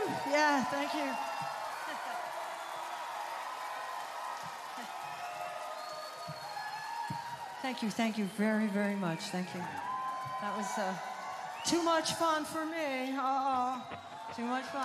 Yeah, thank you. Thank you very, very much. Thank you. That was too much fun for me. Oh, too much fun.